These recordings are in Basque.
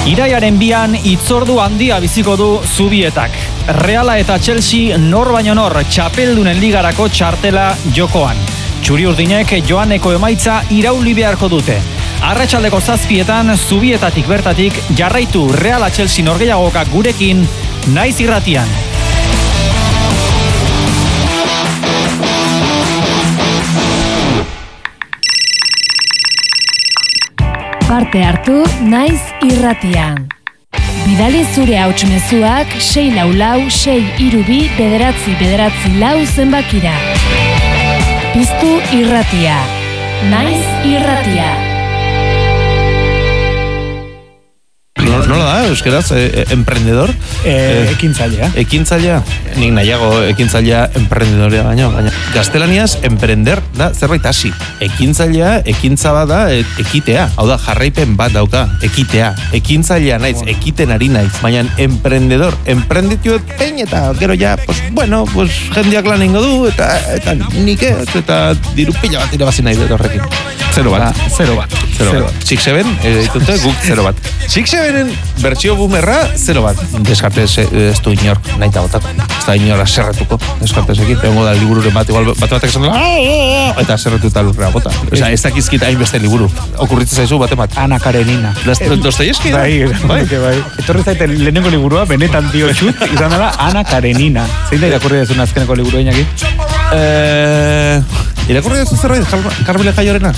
Iraiaren 2an hitzordu handia biziko du Zubietak. Reala eta Chelsea nor baino nor txapeldunen ligarako txartela jokoan. Txuri-urdinek joaneko emaitza irauli beharko dute. Arratsaldeko 7etan Zubietatik bertatik jarraitu Reala Chelsea norgehiagokak gurekin Naiz Irratian. Parte hartu Naiz Irratian. Bidali zure hautsmezuak 644-632-944 zenbakira. Piztu Irratia. Naiz Irratia. Nola da, euskeraz, emprendedor? Ekintzailea. Ekintzailea? Nik nahiago ekintzailea emprendedorea baino. Gaztelaniaz, emprender da zerbait hasi. Ekintzailea, ekintza bat da, ekitea. Hau da, jarraipen bat dauka, ekitea. Ekintzailea naiz, ekiten ari naiz. Baina emprendedor, emprendituet pein eta gero ja, jendeak lan ingo du, eta nik ez, eta diru pila bat irabazi nahi dut horrekin. 0 bat. 0 bat. 6-7, ditute, guk 0 bat. 6-7-en bertsio boomerra 0 bat. Deskartez ez du inor nahi eta botako. Ez da inor aserretuko. Deskartezekin, egongo da libururen bat, igual batek esan dela, eta aserretu eta lurrea bota. Osa, ez dakizkita hainbeste liburu. Okurritzen zaizu bate bat. Ana Karenina. Dostoyevski da? Bai. Etorri zaiten lehenengo liburua, benetan dio txut, izan dela Ana Karenina. Zein da irakurri dezun azkeneko liburu einaki? Irakurri dezun zerbait, Carmele Jaiorena?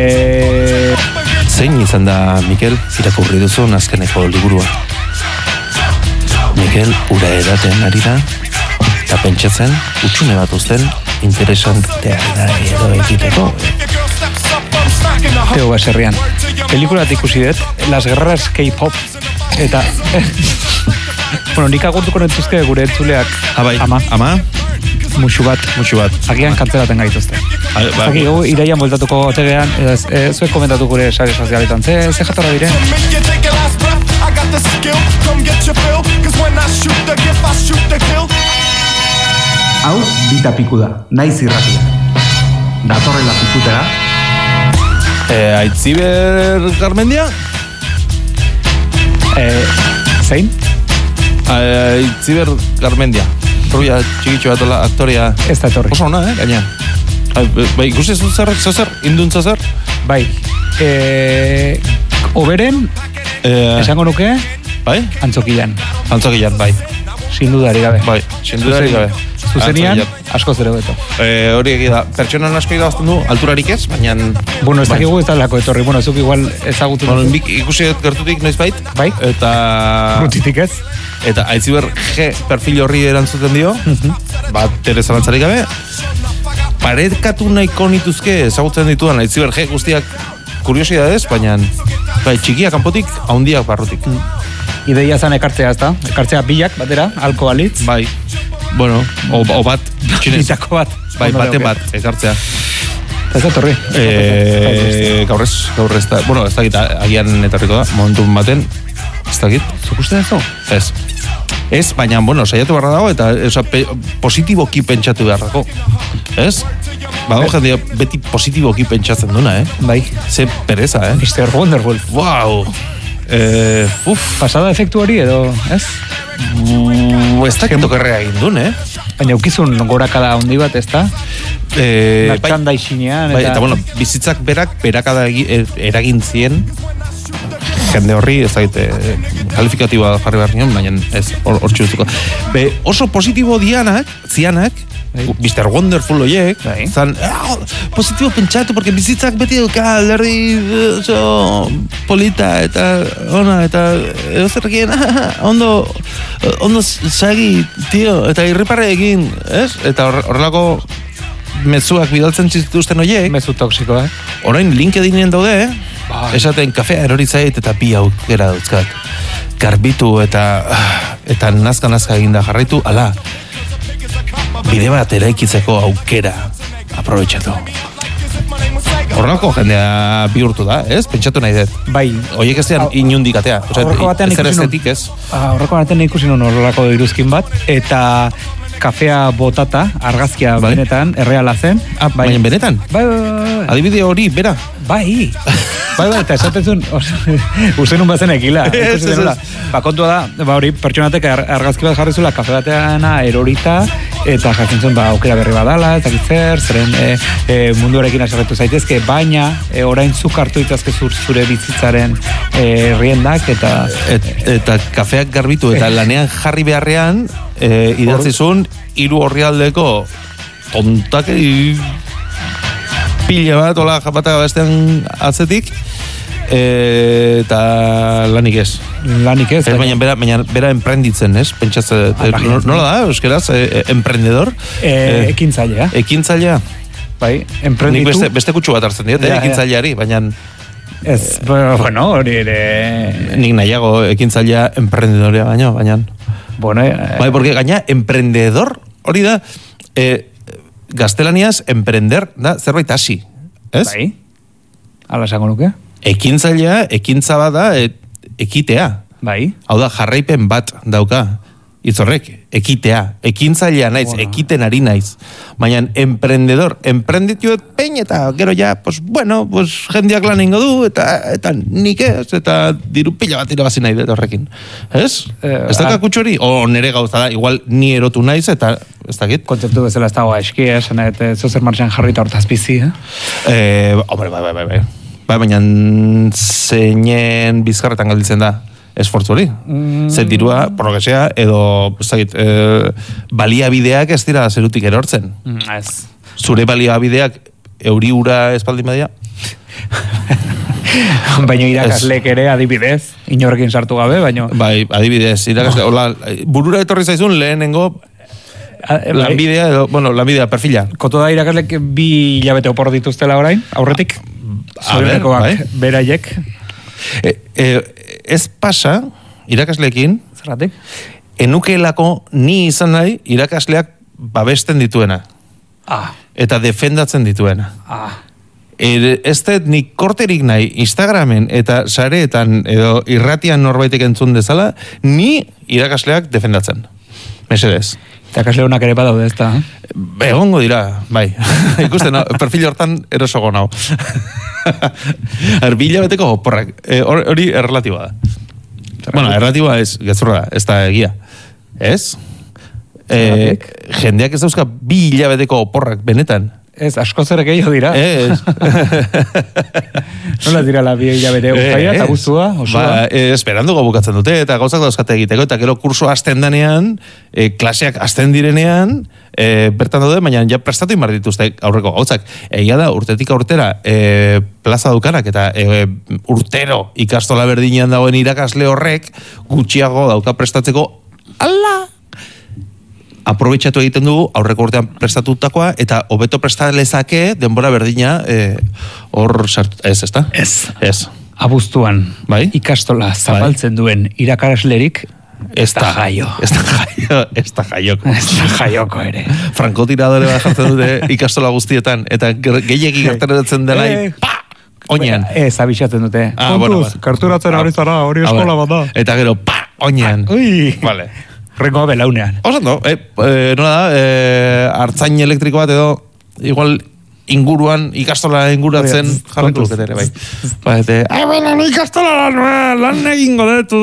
Zein izan da, Mikel, irakurri duzun azkeneko liburua? Mikel, ura edaten ari da, eta pentsatzen, utxune bat uzten, interesantea edo egiteko. Teo Baserrian. Pelikulat ikusi dut, Las Guerreras K-pop, eta... bueno, nik agurtuko nentuzke gure entzuleak. Ama? Muxu bat. Agian kantzelaten gaituzte. Zakigu, iraian bueltatuko otegean, zuek komentatu gure sare sozialetan. Ze jatorra dire? Hau, bita piku da. Naiz Irratia. Datorrela pikutera. Aitziber Garmendia? Zein? Aitziber Garmendia. Rubia txikitxo batola aktoria. Ez da etorri. Oso ona, gaina. Bai, ikusi zozer, induntza zer? Bai. Oberen, esango nuke, bai? Antzokian, bai. Sin dudari gabe. Bai, sin dudari gabe. Zuzenian, asko zero beto. Hori egida, pertsonan asko irabazten du, alturarik ez, baina... Bueno, ez dakigu ez dalako etorri, bueno, zuk igual ezagutu. Bueno, ikusi gertutik noiz bait. Bai? Eta... Rutitik ez? Eta Aitziber G perfil horri erantzuten dio, bat ere zalantzarik gabe, parekatu nahiko nituzke ezagutzen dituan Aitziber G guztiak kuriosidadez, baina bai, txikiak kanpotik, haundiak barrutik. Ideia zan ekartzea, ez da? Ekartzea bilak batera, alko alitz. Bai, bueno, o bat, txinez. Bitako bat. Bai, bate bat, ekartzea. Ez da torri. Gaur ez da, bueno, ez dakit, agian etorriko da, momentun baten, ez dakit. Zuk uste dezu? Ez. Ez, baina, bueno, saiatu beharra dago, eta positiboki pentsatu beharrako. Ez? Badago jendea beti positiboki pentsatzen duna, Bai. Ze pereza, Mr. Wonderful. Wow! Pasada efektu hori edo, ez? Ez dakit okerrea egin duen, Baina eukizun gorakada handi bat, ez da? Merchandisinean, eta bueno, bizitzak berakada eragin zien, jende horri, ez dakit, kalifikatiboa jarri behar nion, baina ez, hor txuzuko. Oso positibo zianak, Mr. Wonderful oiek, zan, positibo pentsatu, porque bizitzak beti duka, alderdi polita, eta ona, eta edo zerrekien, ondo sagi, tio, eta irriparre egin, ez? Eta horrelako mezuak bidaltzen zituzten oiek. Mezu toksiko, Orain LinkedInen daude, esaten kafea erori zait eta bi aukera dauzkat. Garbitu eta nazka eginda jarraitu, ala, bide bat eraikitzeko aukera aprobetxatu. Horrelako jendea bihurtu da, ez? Pentsatu nahi dut. Bai. Oiek ez dean inundik atea. Horreko batean ikusi nun horrelako iruzkin bat, eta kafea botata, argazkia benetan, erreala zen. Baina benetan? Bai. Adibide hori, bera? Bai, eta esatezun, uste nun bazen ekila. Kontua da, hori, pertsonatek argazki bat jarrizula kafe bateana erorita, eta jartzen zuen, aukera berri badala, eta gitzer, zeren munduarekin asarretu zaitezke, baina orain zuk hartu ditazke zure bizitzaren riendak, eta kafeak garbitu, eta lanean jarri beharrean, idatzizun, 3 orrialdeko tontak pila bat, hola, japataka bestean atzetik, eta lanik ez. Baina bera emprenditzen, ez? Pentsatze, nola da, euskeraz, emprendedor? Ekintzailea. Ekintzailea? Bai, emprenditu. Nik beste kutsu bat hartzen diot, ekintzaileari, baina... Ez, bueno, hori ere... Nik nahiago ekintzailea emprendedorea baina... Bueno, bai, porque gaina, emprendedor, hori da... Gaztelaniaz, emprender da zerbait hasi, ez? Bai, ala esango nuke. Ekintzailea, ekintza bat da, ekitea. Bai. Hau da, jarraipen bat dauka, itzorrek, ekitea. Ekintzailea naiz, ekiten ari naiz. Baina, emprendedor, emprendituet pein, eta gero ja, pues, bueno, pues, jendeak lan ingo du, eta nik ez, eta diru pila bat irabazi nahi dut horrekin. Ez? Ez dakak kutsu hori? O nere gauza da, igual ni erotu naiz, eta ez dakit? Kontzeptu bezala ez dago eski, esan, eta zozer martxan jarrita hortaz bizi, Hombre, bai. Bai, baina zeinen bizkarretan galditzen da esfortzu hori. Zer dirua, por lo que sea, edo, ez dakit, baliabideak ez dira zerutik erortzen. Ez. Zure baliabideak euri ura espaldin badia? Baina irakasleek ere adibidez, inorrekin sartu gabe, baina... Bai, adibidez, irakasle, hola, burura etorri zaizun lehenengo lanbidea, edo, bueno, lanbidea, perfila. Koto da irakasleek 2 hilabete opor dituztela orain, aurretik? Zorenekoak, beraiek? Ez pasa, irakasleekin, zerratik? enukeelako ni izan nahi irakasleak babesten dituena. Eta defendatzen dituena. Ez dut nik korterik nahi Instagramen eta sareetan edo irratian norbaitek entzun dezala, ni irakasleak defendatzen. Mesedez. Irakasle honak ere badaude ez da? Egongo dira, bai. Ikusten, perfil hortan erosogo nau. Arbila beteko oporrak. Hori errelatiboa da. Bueno, errelatiboa ez, gezurra da, ez da egia. Ez? Jendeak ez dauzka 2 hilabeteko oporrak, benetan. Ez, asko zer gehiago dira. Ez. Nola dira la 2 hilabete guztaia eta guztua? Esperanduko bukatzen dute, eta gauzak dauzkate egiteko, eta gero kurso hasten danean, klaseak hasten direnean, bertan daude, baina ja prestatu inbar dituzte aurreko gauzak. Egia da, urtetik aurtera plaza daukanak, eta urtero ikastola berdinean dagoen irakasle horrek, gutxiago dauka prestatzeko, aprobetxatu egiten dugu aurreko urtean prestatutakoa eta hobeto prestalezake denbora berdina hor sartu. Ez, ezta? Ez. Abuztuan, bai? Ikastola zapaltzen duen irakaslerik ez da jaio. Ez da jaioko ere. Frankotiradore bat jartzen dute ikastola guztietan eta gehiegi gertaratzen dela oinean. Ez, abixatzen dute. Kontuz, karturatzen hori zara, hori eskola bat da. Eta gero, oinean. Vale. Rengo belaunean. Osando, nola da, hartzain elektriko bat edo, igual inguruan, ikastola inguratzen jarretu ere, bai. Bueno, ikastola lan egingo detu,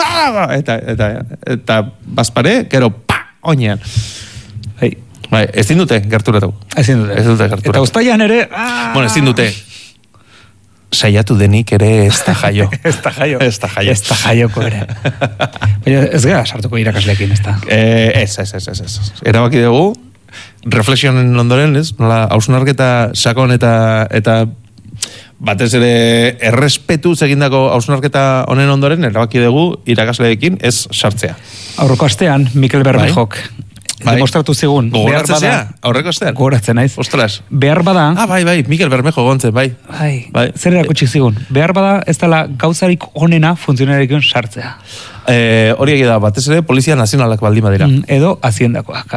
eta bazpare, gero, oinean. Bai, ez dindute gerturatu. Ez dindute gerturatu. Eta ustaian ere, bueno, ez dindute. Saiatu denik ere ez da jaio. Ez da jaioko ere. Baina ez gara sartuko irakasleekin, ez da? Ez. Erabaki dugu, reflexionen ondoren, ez? Nola, hausnarketa sakon eta batez ere errespetuz egindako hausnarketa honen ondoren, erabaki dugu irakasleekin ez sartzea. Aurreko astean, Mikel Bermejok demostratu zigun. Gogoratzen zea, aurreko astean? Gogoratzen naiz. Ostras. Behar bada... bai, Mikel Bermejo gontzen, bai. Zer erakutsi zigun? Behar bada ez dela gauzarik onena funtzionarikun sartzea. Hori egia da, batez ere Polizia Nazionalak baldin badira. Edo Haziendakoak,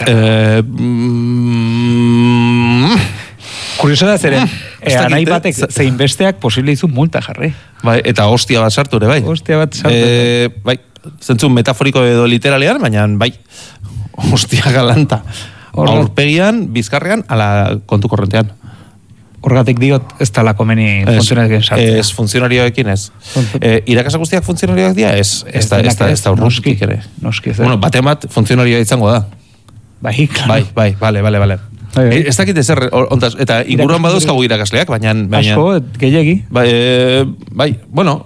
Kurioso da zeren, anai batek zein besteak posible izun multa jarri. Bai, eta hostia bat sartu ere, bai. Hostia bat sartu. Bai, zentzun metaforiko edo literalean, baina bai, hostia galanta. Aurpegian, bizkarrean, ala kontu korrentean. Horgatik diot, ez talako meni funtzionarioekin sartzea. Ez, funtzionarioekin ez. Irakasle guztiak funtzionarioak dira, ez da urrutik ere. Noski, ez. Bueno, baten bat funtzionarioa izango da. Bai, claro. Bai, bale. Ez dakit ezer, ontaz, eta inguruan baduzkagu irakasleak, baina... Asko, gehiegi. Bai, bueno,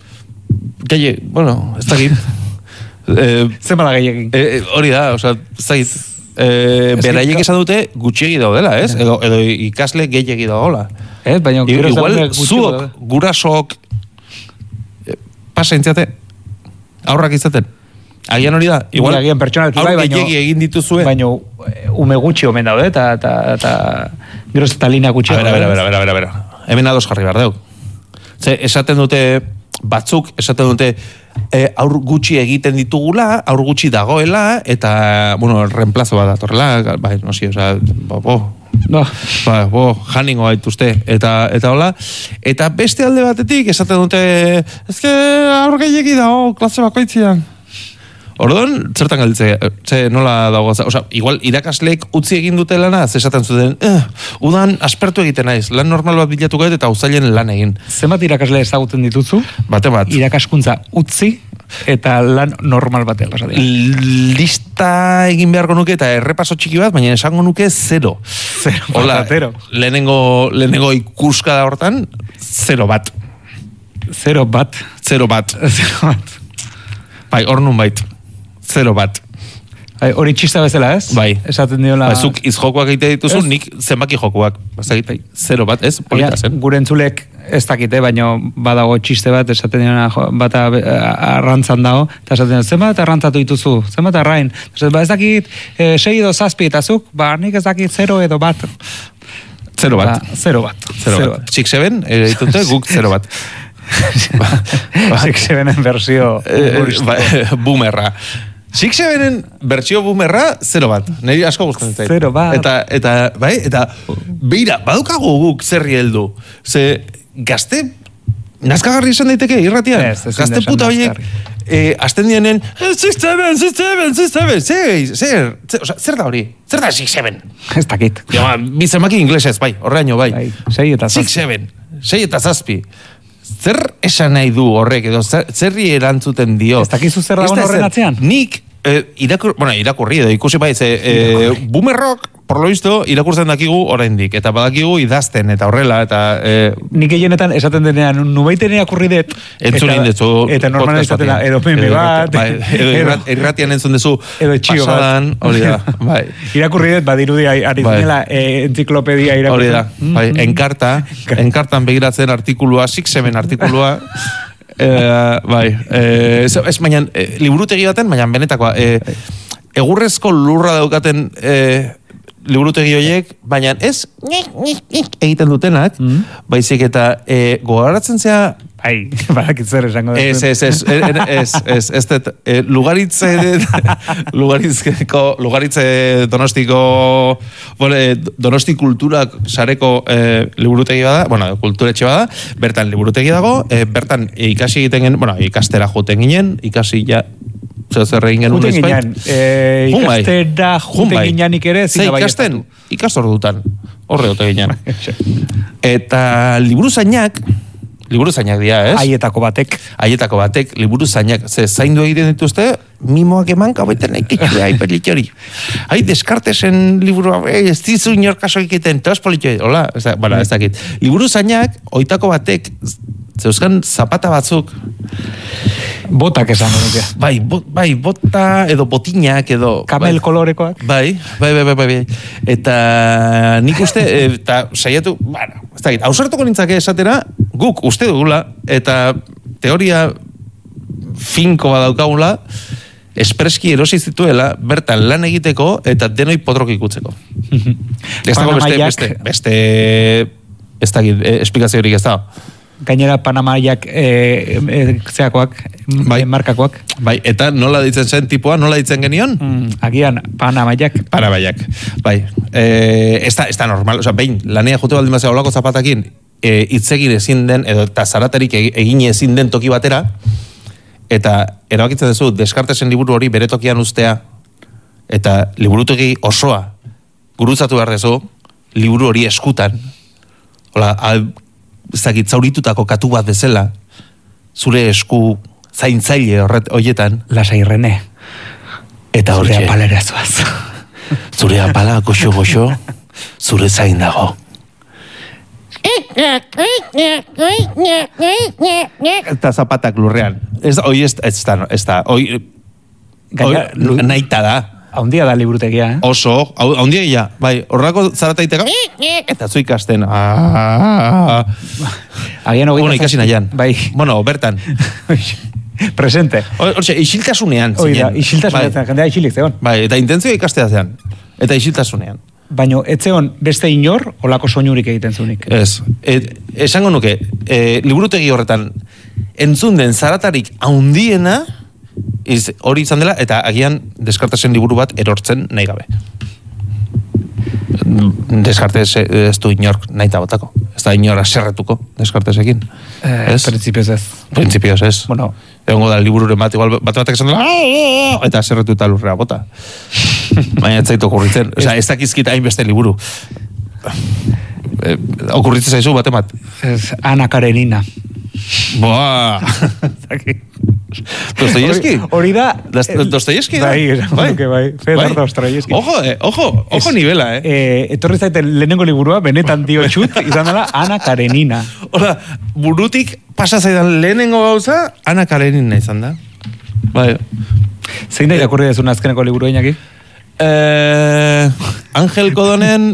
ez dakit. Zemala gehiegin. Hori da, oza, ez dakit, beraiek esan dute gutxiegi daudela, ez? Edo ikasle gehiegi daudela. Baina igual, zuok, gurasok, pasentziate, aurrak izaten. Agian hori da, igual, agian pertsonalki bai, baino egin dituzue. Baina ume gutxi omen daude, eta geroz eta linea gutxi. A ver. Hemen ados jarri behar deu. Esaten dute, batzuk, aur gutxi egiten ditugula, aur gutxi dagoela, eta, bueno, reemplazo bat datorrela, bai, no si, oza, janingo gaituzte, eta hola, eta beste alde batetik, esaten dute, ezke aur gehiagi dago, klase bakoitzian. Orduan, zertan galditze, nola dago, oza, igual irakasleek utzi egin dute lana, zesaten zuten, udan aspertu egiten naiz, lan normal bat bilatu gait eta uzailen lan egin. Zenbat irakasle ezagutzen dituzu? Bate bat. Irakaskuntza utzi eta lan normal batean pasatzen. Lista egin beharko nuke eta errepaso txiki bat, baina esango nuke 0. Hola, lehenengo ikuskada hortan, 0 bat. 0 bat. Bai, hor nun bait. 0 bat. Hori txista bezala, ez? Bai. Esaten diola... Zuk izjokoak egite dituzu, nik zenbaki jokoak. Bazagit, 0 bat, ez? Polita zen. Gure entzulek ez dakite, baina badago txiste bat, esaten diola bata arrantzan dago, eta esaten diola, zenbat arrantzatu dituzu? Zenbat arrain? Ez dakit, 6 edo 7, eta zuk, nik ez dakit 0 edo bat. 0 bat. 0 bat. 6-7, ditute, guk 0 bat. 6-7en versio boomerra. 6-7en bertsio boomerra 0 bat. Neri asko gustatzen zait. 0 bat. Eta beira, badukagu guk zerri heldu. Ze gazte nazkagarri esan daiteke irratian. Gazte puta horiek azten dienen 6-7. Zer da hori? Zer da 6-7? Ez dakit. Bizemaki inglesez, bai, horreaino, bai. 6 eta 7. Zer esan nahi du horrek, edo zerri erantzuten dio. Ez dakizu zer dagoen horren atzean? Nik, irakurri edo ikusi bai, boomerrock, por lo visto, irakurtzen dakigu oraindik, eta badakigu idazten, eta horrela, eta... Nik gehienetan esaten denean, nubaiten irakurri dut, eta normalen esaten da, edo meme bat, edo irratian entzun dezu, edo txio pasadan, hori da, bai. Irakurri dut, badirudi ari zinela, entziklopedia irakurri. Hori da, bai, enkartan begiratzen artikulua, 6-7 artikulua, bai, ez baina, liburutegi baten, baina benetakoa, egurrezko lurra daukaten liburutegi horiek, baina ez egiten dutenak, baizik eta gogaratzen zea... Bai, badakit zer esango dut. Lugaritze Donostiko, Donosti kulturak sareko liburutegi bada, bueno, kulturetxe bada, bertan liburutegi dago, bertan ikasi egiten gen, bueno, ikastera joten ginen, ikasi ja, zer egin genuen ezpain. Ikastera juten gineanik ere, zina bai ikasten, ikastor dutan, horre dote ginen. Eta liburuzainak dira, ez? Aietako batek, liburuzainak, zaindu egiten dituzte, mimoak eman kabaiten naikitxue, aiperlik hori. Descartesen liburua, ez dizu inorkaso egiten, toz politxue, hola, ez dakit. Liburuzainak, oitako batek, zeuzkan zapata batzuk, botak esan duke. Bai, bota edo botinak edo... Kamel kolorekoak. Bai. Eta nik uste, eta saiatu, bueno, ez dakit, hausartuko nintzake esatera, guk uste dugula, eta teoria finko badaukagula, espreski erosi zituela, bertan lan egiteko, eta denoi potrok ikutzeko. Ez dago beste, ez dakit, esplikaziorik ez da. Gainera Panamaiak zeakoak, markakoak. Bai, eta nola ditzen zen tipua, nola ditzen genion? Agian, Panamaiak. Bai. Ez da normal, oza, behin, lanea jote baldin bazea olako zapatakin, hitzegin ezin den, edo eta zaratarik egin ezin den toki batera, eta erabakitzen duzu, Descartesen liburu hori bere tokian ustea, eta liburutegi osoa gurutzatu behar duzu, liburu hori eskutan, hola, ezagit zauritutako katu bat bezala, zure esku zaintzaile horietan. Lasai Rene. Eta Zure hortxe, apalera zoaz. zure apala goxo, zure zain dago. Eta zapatak lurrean. Ez da, naita da. Haundia da liburutegia, Oso, haundia gila, bai, horrako zarataiteka, eta zu ikasten. Agian Bueno, ikasi nahian. Bai. Bueno, bertan. Presente. Hortxe, isiltasunean Oida, zinen. isiltasunean, Bai. jendea isilik zegoen. Bai, eta intentzioa ikastea zean. Eta isiltasunean. Baina, etzeon beste inor, olako soinurik egiten zunik. Ez. Esango nuke, liburutegi horretan, entzun den zaratarik haundiena, hori izan dela, eta agian deskartasen liburu bat erortzen nahi gabe. Deskartes ez du inork nahi botako. Ez da inor aserretuko Deskartesekin. Ez? Printzipioz ez. Printzipioz ez. Bueno. Egongo da libururen bat, igual batek esan dela, eta aserretu eta lurrea bota. Baina ez zaitu okurritzen. Osea, ez dakizkita hainbeste liburu. Okurritzen zaizu batemat. Ez, Ana Karenina. Boa! Dostoyevski? Hori da... Dostoyevski da? Bai, Fedor Dostoyevski. Ojo nivela, Etorri zaiten lehenengo liburua, benetan dio txut, izan dela Ana Karenina. Hola, burutik pasa zaidan lehenengo gauza, Ana Karenina izan da. Bai. Zein da irakurri dezun azkeneko liburu Iñaki? Ángel Codonen,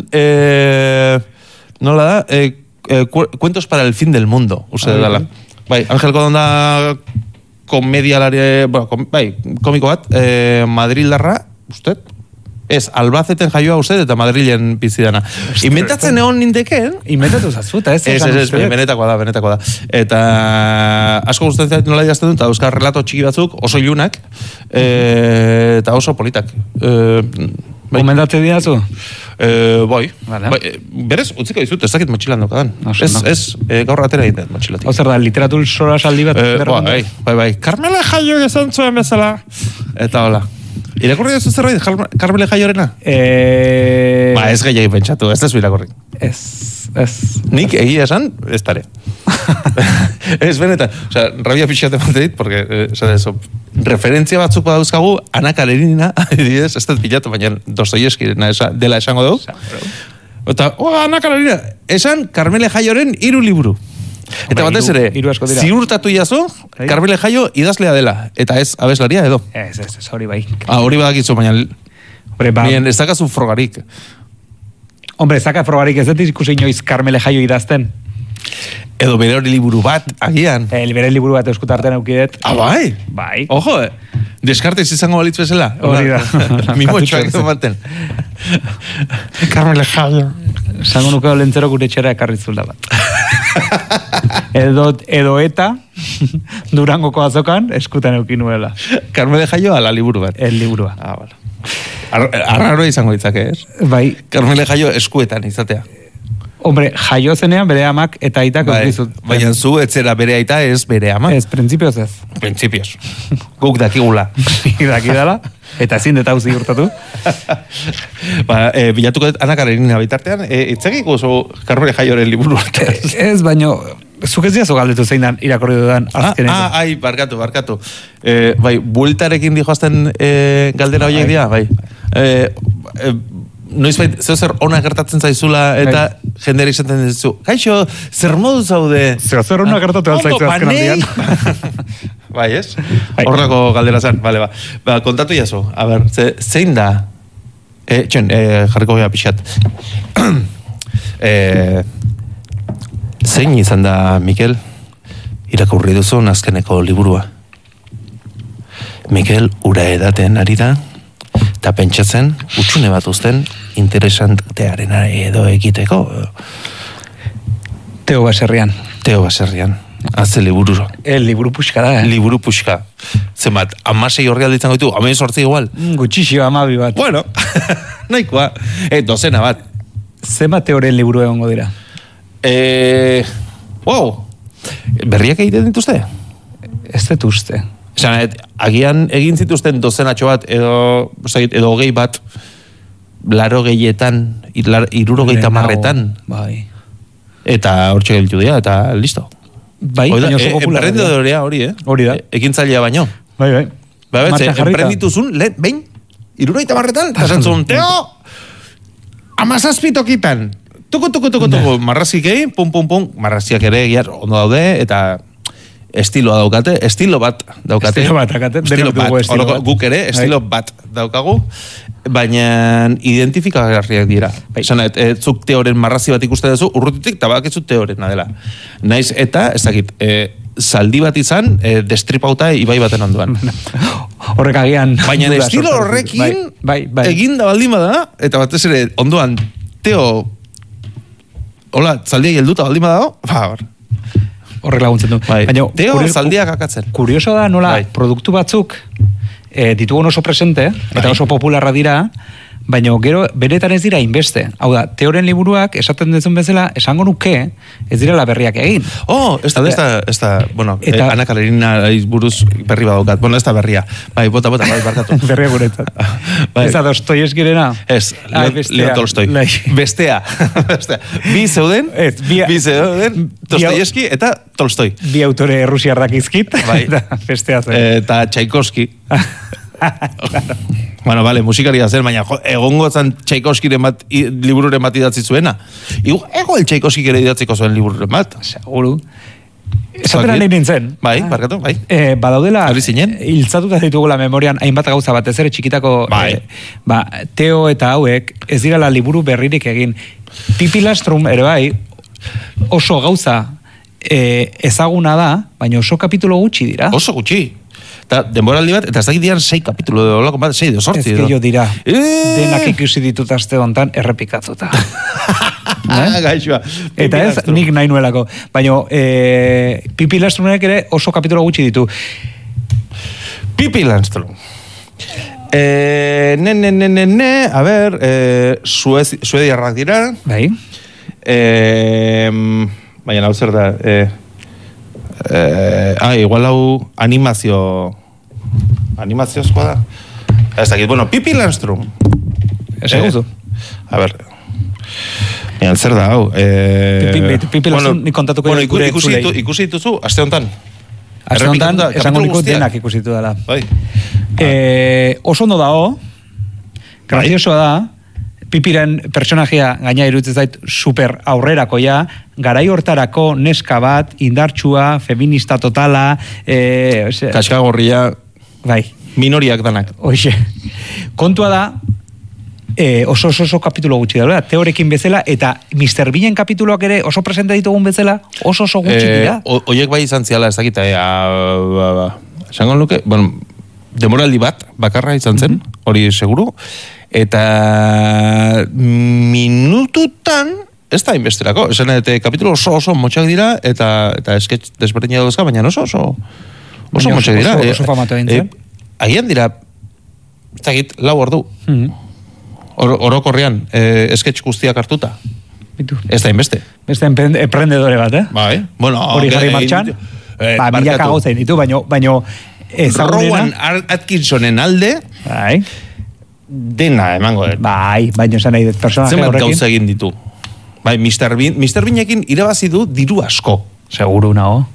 nola da, Cuentos para el fin del mundo, uste dela. Bai, Ángel Codon da komedialari, komiko bat, Madrildarra, usted? Ez, Albaceten jaioa usted eta Madrilen bizidana. Inventatzen egon nindeken? Inventatu zazuta, ez? Ez, benetakoa da. Eta asko gustatzen zait nola idazten dut, eta euskal relato txiki batzuk, oso ilunak, eta oso politak. Gomendatzen diazu? Bai. Berez, utziko dizut, ez dakit motxilan daukadan. Ez, gaur atera egiten motxilatik. Zer da, literatur sora saldi bat? Bai. Carmele Jaio esan zuen bezala. Eta hola. Irakurri duzu zerbait, Carmele Jaiorena? Ez gehiagin pentsatu, ez dezu irakurri. Ez. Nik egia esan, ez tare. Ez benetan, osea, rabia pixate bat dit, porque, referentzia batzuk dauzkagu, Ana Karenina, adibidez, ez dut pilatu, baina Dostoyevski dela esango dugu. Eta, Ana Karenina, esan Carmele Jaioren 3 liburu. Eta batez ere, ziurtatu jazu, Carmele Jaio idazlea dela, eta ez abeslaria edo. Ez, hori bai. Hori badakitzu, baina bien, ez dakazu frogarik. Hombre, ez daka frogarik, ez dut ikusi inoiz Carmele Jaio idazten. Edo bere hori liburu bat, agian. Bere liburu bat eskutartean aukidet. Bai? Bai. Ojo, Deskartes izango balitz bezala. Hori da. Mimotxoak edo baten. Carmele Jaio. Zango nuke olentzero gure txera ekarrizulda bat. Edo eta Durangoko azokan eskutan eukin nuela. Carmele Jaio ala liburu bat. El liburua. Bueno. Arraroa izango ditzake, ez? Bai. Carmele Jaio eskuetan izatea. Hombre, jaio zenean bere amak eta aitak okizut. Baina zu etzera bere aita ez bere ama. Ez, printzipioz ez. Printzipioz. Guk dakigula. Dakidala. Eta ezin deta uzi urtatu. Bilatuko dut Ana Karenina bitartean, itzegik oso Carmele Jaioren liburu. Ez, baina zuk ez diazo galdetu zein dan irakorri dudan azkeneko. Ai, barkatu. Bai, bueltarekin dijoazten galdera horiek dira, bai. Noizbait, zer ona gertatzen zaizula eta jendera izaten dizu. Kaixo, zer modu zaude? Zer ona gertatu altzaizu azken aldian. Bai, ez? Horrako galdera zen, bale, ba. Kontatu jazu, a ber, zein da? Jarriko gara pixat. Zein izan da, Mikel, irakurri duzun azkeneko liburua? Mikel, ura edaten ari da, eta pentsatzen, utxune bat uzten, interesantearen edo egiteko. Teo Baserrian. Azte liburu. Liburu puxka da, Liburu puxka. Zenbat, 16 horri alditzen goitu, 18 igual. Gutxixio 12 bat. Bueno, nahikoa. Dozena bat. Zenbat teoren liburu egongo dira? Wow. Berriak egiten dituzte? Ez dut uste. Esan, agian egin zituzten dozenatxo bat, edo 20 bat, 80etan, 70etan. Bai. Eta hortxe gelditu dira, eta listo. Bai, baina oso popularra. Emprendedorea hori, Hori da. Ekintzailea baino. Bai. Emprendituzun, behin, 70 marretan, eta zantzun, Teo, 17 tokitan. Tuku, marrazikei, pum, marraziak ere, ondo daude, eta estiloa daukate, estilo bat daukate. Guk ere, estilo bat daukagu, baina identifikagarriak dira. Zena, zuk Teoren marrazi bat ikusten duzu, urrutitik tabakizu Teorena dela. Naiz eta, ez dakit, zaldi bat izan, destripauta ibai baten onduan. Horrek agian... Baina estilo horrekin, egin da baldin bada, eta batez ere, onduan, Teo, hola, zaldia helduta baldin badago, horrek laguntzen du. Teo, zaldiak akatzen. Kurioso da nola, produktu batzuk, ditugun oso presente, eta oso popularra dira, baina gero benetan ez dira inbeste. Hau da, Teoren liburuak, esaten dezun bezala, esango nuke, ez direla berriak egin. Ez da, bueno, Ana Karenina buruz berri badaukat. Bueno, ez da berria. Bai, bota, barkatu. Berria guretzat. Ez da Dostoyevskirena? Ez, Leo Tolstoy. Bestea. Bi zeuden, Dostoyevski eta Tolstoy. Bi autore errusiarrak izkit, eta bestea zen. Eta Tchaikovsky. Bueno, vale, musikaria zen, baina egongo zan Tchaikovskiren bat, libururen bat idatzi zuena. Ego el Tchaikovskik ere idatziko zuen libururen bat. Seguru. Esatera nahi nintzen. Bai, barkatu, bai. Badaudela, hiltzatuta ditugula memorian, hainbat gauza bat, ez ere txikitako, Teo eta hauek, ez dirala liburu berririk egin. Pipi Lastrum, ere bai, oso gauza ezaguna da, baina oso kapitulo gutxi dira. Oso gutxi. Eta denboraldi bat, eta ez dakit dian 6 kapitulo de olako bat, 6 de sortzi. Ez que jo dira, denak ikusi ditut aste hontan errepikatuta. Gaixua. Eta ez, nik nahi nuelako. Baina, Pipi Lastrunek ere oso kapitulo gutxi ditu. Pipi Lastrum. A ber, suediarrak dira. Bai. Baina, hau zer da, igual hau animaziozkoa da. Ez dakit, bueno, Pipi Lastrum. Ez eguzu. A ber, zer da hau. Pipi Lastrum nik kontatuko ikusi dituzu, aste honetan. Aste honetan, esango niko denak ikusi ditu dela. Oso ondo dago, graziosoa da, Pipiren personajea gaina iruditzen zait super aurrerakoia, garai hortarako neska bat, indartsua, feminista totala, kaskagorria, bai, minoriak danak. Hoxe. Kontua da, oso kapitulo gutxi da, Teorekin bezala, eta Mr. Beanen kapituloak ere oso presente ditugun bezala, oso gutxi dira. Oiek bai izan ziala, ez dakita, esango luke, bueno, demoraldi bat, bakarra izan zen, hori seguru, eta minututan ez da inbesterako. Esan, kapitulo oso motxak dira, eta sketch desberdina dauzka, baina oso motxak dira. Oso famatu egin zen. Agian dira, ez dakit, 4 ordu. Orokorrean, sketch guztiak hartuta. Ez da inbeste. Beste emprendedore bat, Bai. Hori jarri martxan. Milaka gauzain ditu, baina Rowan Atkinsonen alde, bai, dena emango dut. Bai, baina esan nahi dut personaje horrekin. Zemat gauza egin ditu. Bai, Mr. Beanekin irabazi du diru asko. Seguru nago.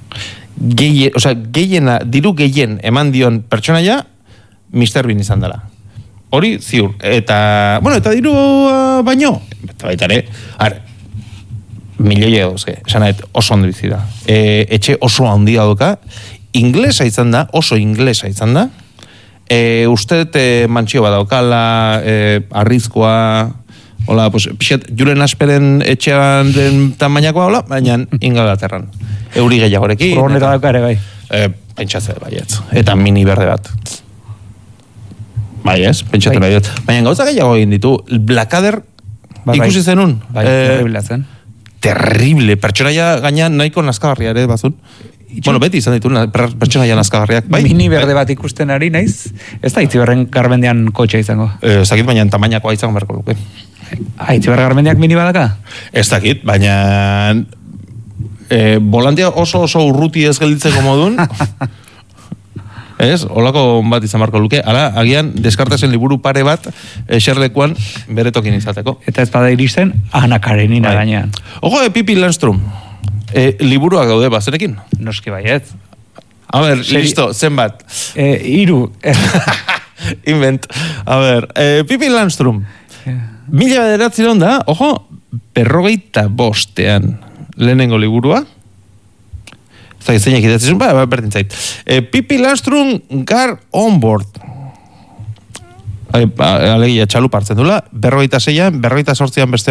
Diru gehien eman dion pertsonaia Mr. Bean izan dela. Hori ziur. Eta diru baino. Eta baita ere, milioi edo, esan nahi oso ondo bizi da. Etxe oso handia doka. Inglesa izan da, oso inglesa izan da. Uste mantxio badaukala, arrizkoa, hola, pues, pixet, Julen Asperen etxean den tamainakoa, hola, baina Ingalaterran. Euri gehiagorekin. Furgoneta daukare, bai. Pentsatze, baietz. Eta mini berde bat. Bai, ez? Pentsatzen baiet. Baina gauza gehiago egin ditu. Blackadder ikusi zenun? Bai, terrible zen. Terrible. Pertsonaia gaina nahiko nazkagarria ere bazun. Bueno, beti izan ditu pertsonaia nazkagarriak. Mini berde bat ikusten ari naiz, ez da Itziberren Garmendian kotxe izango. Ez dakit, baina tamainakoa izango berko luke. Itziberren Garmendiak mini badaka? Ez dakit, baina volantea oso urruti ez gelditzeko modun. Ez, holako bat izan marko luke. Hala, agian, deskartasen liburu pare bat eserlekuan beretokin izateko. Eta ez bada iristen, Ana Karenina gainean. Ojo, Pippi Landstrom. Liburuak daude bazenekin. Noski baiet. A ver, listo, zenbat. 3. Invent. A ver, Pippi Landstrom. 1900 da, ojo, 45 lehenengo liburua. Zeinek idatzizun, berdin zait. Pippi Landstrom Gar on Board. Alegia txalu partzen dula, 46an, 48an beste